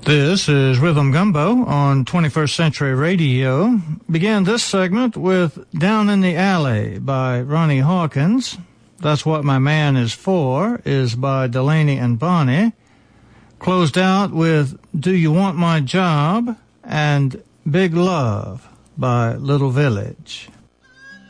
This is Rhythm Gumbo on 21st Century Radio. Began this segment with Down in the Alley by Ronnie Hawkins. That's What My Man Is For is by Delaney and Bonnie. Closed out with Do You Want My Job and Big Love by Little Village.